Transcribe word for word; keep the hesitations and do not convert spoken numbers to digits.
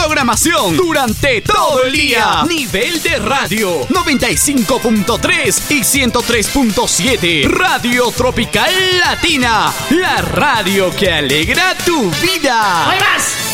programación durante todo el día. Nivel de radio noventa y cinco punto tres y ciento tres punto siete. Radio Tropical Latina, la radio que alegra tu vida. ¡Ahí vas!